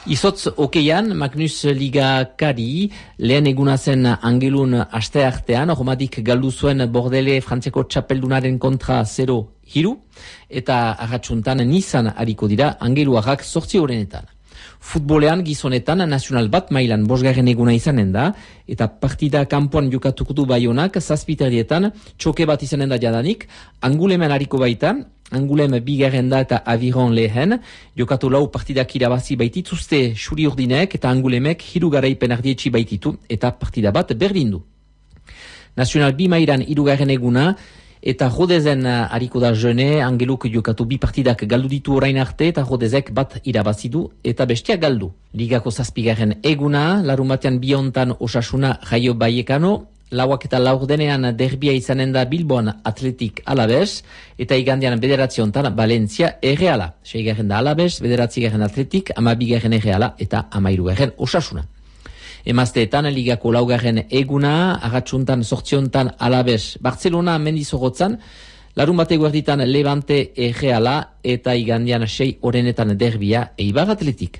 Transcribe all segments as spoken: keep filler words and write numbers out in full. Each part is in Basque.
Izotz okeian, Magnus Ligakari lehen eguna zen Angelun aste artean, romatik galdu zuen Bordele Frantziako txapeldunaren kontra zero hiru, eta arratsuntan nizan hariko dira Angeluarrak sortzi horrenetan. Futbolean gizonetan nazional bat mailan bosgarren eguna izanen da, eta partida kanpoan jokatuko du Baionak zazpiterdietan txoke bat izanen da jadanik, Angulemen hariko baitan, Angulem bigarren da eta Aviron lehen, jokatu lau partidak irabazi baitituzte xuri urdinek eta Angulemek hiru garaipen ardietxi baititu eta partida bat berdin du. Nacional bi mailan hirugarren eguna, eta Rodezen hariko da jene, Angeluk jokatu bi partidak galdu ditu orain arte eta Rodezek bat irabazi du eta bestia galdu. Ligako zazpigarren eguna, larun batean biontan Osasuna Raio Vallecano, lauak eta laurdenean derbia izanen da Bilboan Atletik Alabes, eta igandean bederatziontan Valencia Erreala. Seigarren da Alabes, bederatzigarren Atletik, amabigarren Erreala eta amairugarren Osasuna. Emazteetan ligako laugarren eguna, arratsuntan sortziontan Alabes Barcelona Mendizorrotzan, larun bate guarditan Levante Erreala eta igandean sei orenetan derbia Eibar Atletik.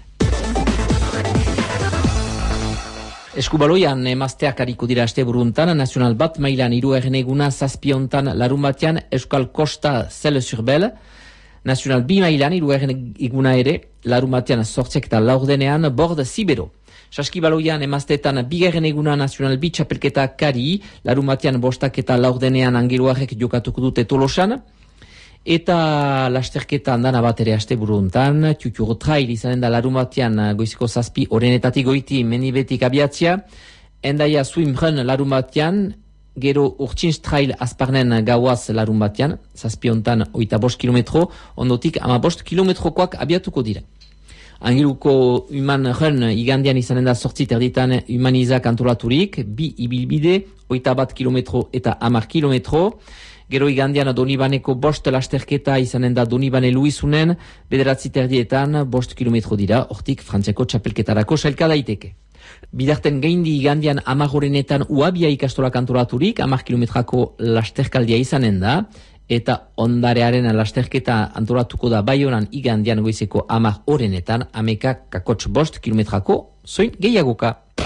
Eskubaloian emazteak hariko dira asteburuntan, nazional bat mailan hirugarren eguna zazpiontan larun batean Euskal Costa Celle-sur-Belle, nazional bi mailan hirugarren eguna ere, larun batean sortziak eta laurdenean Bord Zibero. Saskibaloian emazteetan bigarren eguna nazional bi txapelketa Kari, larun batean bostak eta laurdenean Angeluarrek jokatuko dute Tolosan, eta lasterketa andana bat ere asteburuntan, Tiuturo Trail izanen da larun batean goiziko zazpi orenetatik goiti Menibetik abiatzia, Endaia Swim Run larun batean, gero Urtsins Trail azparnen gauaz larun batean, zazpi ontan oita bost kilometro, ondotik ama bost kilometrokoak abiatuko dira. Angeluko Human Run igandian izanen da sortzit erditan humanizak antolaturik, bi ibilbide, oita bat kilometro eta amar kilometro, gero igandian Donibaneko bost lasterketa izanen da Donibane Luizunen, bederatzi terdietan bost kilometro dira, hortik Frantziako txapelketarako sailka daiteke. Bidarten gaindi igandian amar horenetan Uabia ikastolak antolaturik, amar kilometrako lasterkaldia izanen da, eta ondarearen lasterketa antolatuko da Baionan igandian goizeko amar horenetan, ameka kakotx bost kilometrako, zoin gehiagoka.